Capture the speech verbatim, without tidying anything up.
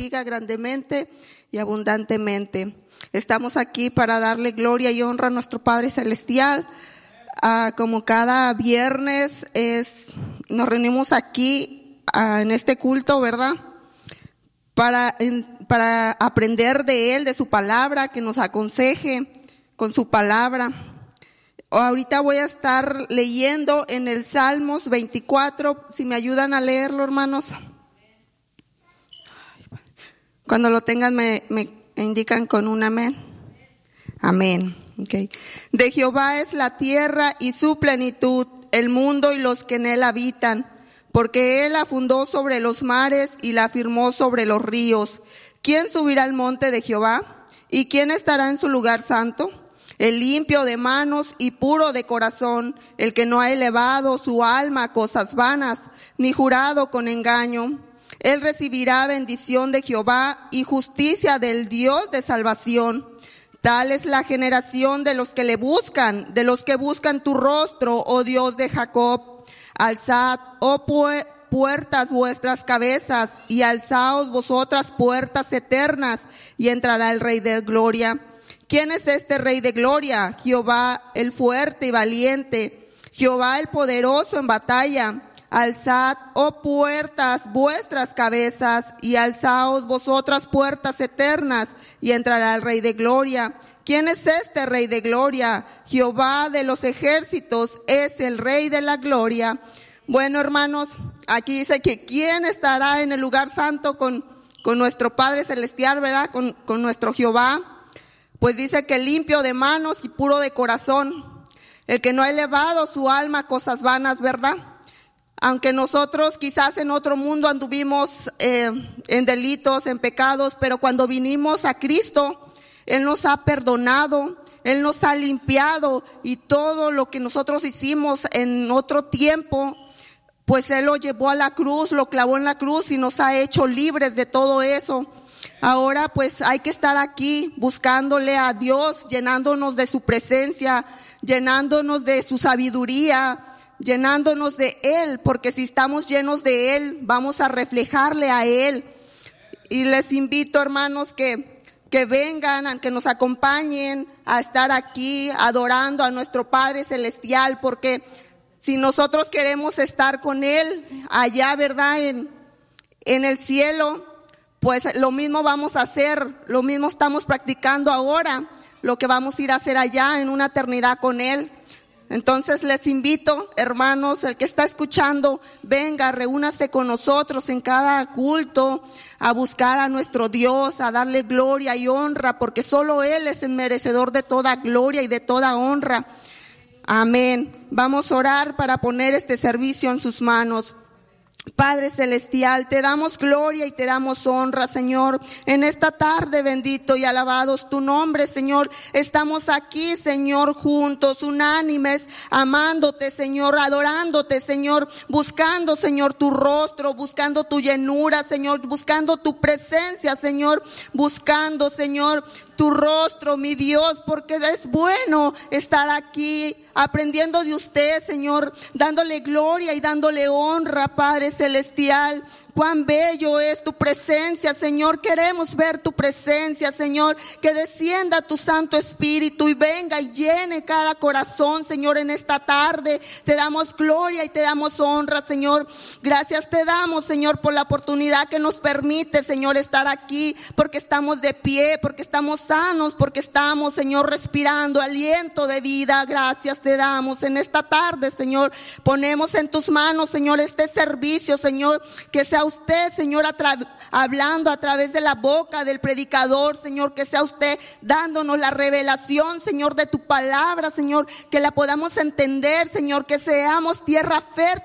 bendiga grandemente y abundantemente. Estamos aquí para darle gloria y honra a nuestro Padre Celestial. Ah, como cada viernes es, nos reunimos aquí ah, en este culto, ¿verdad? Para, en, para aprender de Él, de su palabra, que nos aconseje con su palabra. Ahorita voy a estar leyendo en el Salmos veinticuatro, si me ayudan a leerlo, hermanos. Cuando lo tengan me, me indican con un amén. Amén. Okay. De Jehová es la tierra y su plenitud, el mundo y los que en él habitan, porque él la fundó sobre los mares y la firmó sobre los ríos. ¿Quién subirá al monte de Jehová? ¿Y quién estará en su lugar santo? El limpio de manos y puro de corazón, el que no ha elevado su alma a cosas vanas, ni jurado con engaño. Él recibirá bendición de Jehová y justicia del Dios de salvación. Tal es la generación de los que le buscan, de los que buscan tu rostro, oh Dios de Jacob. Alzad, oh pu- puertas vuestras cabezas, y alzaos vosotras puertas eternas, y entrará el Rey de gloria. ¿Quién es este Rey de gloria? Jehová el fuerte y valiente, Jehová el poderoso en batalla. Alzad, oh puertas, vuestras cabezas, y alzaos vosotras puertas eternas, y entrará el Rey de gloria. ¿Quién es este Rey de gloria? Jehová de los ejércitos es el Rey de la gloria. Bueno, hermanos, aquí dice que ¿quién estará en el lugar santo con, con nuestro Padre Celestial, verdad? Con, con nuestro Jehová. Pues dice que limpio de manos y puro de corazón, el que no ha elevado su alma a cosas vanas, ¿verdad? Aunque nosotros quizás en otro mundo anduvimos eh, en delitos, en pecados, pero cuando vinimos a Cristo, Él nos ha perdonado, Él nos ha limpiado, y todo lo que nosotros hicimos en otro tiempo, pues Él lo llevó a la cruz, lo clavó en la cruz y nos ha hecho libres de todo eso. Ahora pues hay que estar aquí buscándole a Dios, llenándonos de su presencia, llenándonos de su sabiduría, llenándonos de Él, porque si estamos llenos de Él, vamos a reflejarle a Él. Y les invito, hermanos, que, que vengan, que nos acompañen a estar aquí adorando a nuestro Padre Celestial, porque si nosotros queremos estar con Él allá, ¿verdad? En, en el cielo, pues lo mismo vamos a hacer, lo mismo estamos practicando ahora, lo que vamos a ir a hacer allá en una eternidad con Él. Entonces les invito, hermanos, el que está escuchando, venga, reúnase con nosotros en cada culto a buscar a nuestro Dios, a darle gloria y honra, porque solo Él es el merecedor de toda gloria y de toda honra. Amén. Vamos a orar para poner este servicio en sus manos. Padre Celestial, te damos gloria y te damos honra, Señor, en esta tarde, bendito y alabados tu nombre, Señor. Estamos aquí, Señor, juntos, unánimes, amándote, Señor, adorándote, Señor, buscando, Señor, tu rostro, buscando tu llenura, Señor, buscando tu presencia, Señor, buscando, Señor, tu rostro, mi Dios, porque es bueno estar aquí aprendiendo de usted, Señor, dándole gloria y dándole honra, Padre Celestial. Cuán bello es tu presencia, Señor. Queremos ver tu presencia, Señor. Que descienda tu Santo Espíritu y venga y llene cada corazón, Señor, en esta tarde. Te damos gloria y te damos honra, Señor. Gracias te damos, Señor, por la oportunidad que nos permite, Señor, estar aquí, porque estamos de pie, porque estamos sanos, porque estamos, Señor, respirando aliento de vida. Gracias te damos en esta tarde, Señor. Ponemos en tus manos, Señor, este servicio, Señor, que sea usted, Señor, a tra- hablando a través de la boca del predicador, Señor, que sea usted dándonos la revelación, Señor, de tu palabra, Señor, que la podamos entender, Señor, que seamos tierra fértil